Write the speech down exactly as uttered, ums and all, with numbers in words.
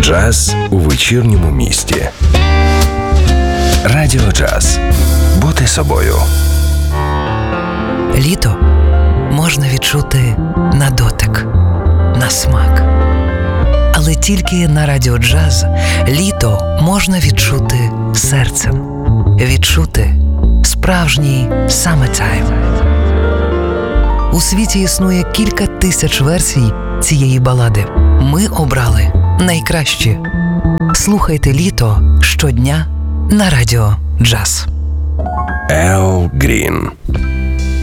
Джаз у вечірньому місті. Радіо Джаз. Бути собою. Літо можна відчути на дотик, на смак. Але тільки на Радіо Джаз літо можна відчути серцем. Відчути справжній summertime. У світі існує кілька тисяч версій цієї балади. Ми обрали найкращі. Слухайте літо щодня на Радіо Джаз. Ел Грін.